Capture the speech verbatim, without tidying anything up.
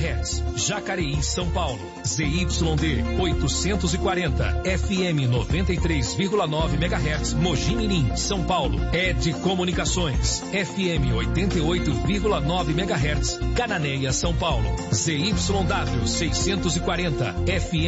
megahertz. Jacareí, São Paulo. Z Y D oitocentos e quarenta, F M noventa e três vírgula nove megahertz. Mogi Mirim, São Paulo. Ed Comunicações, F M oitenta e oito vírgula nove megahertz. Cananéia, São Paulo. Z Y W seiscentos e quarenta, F M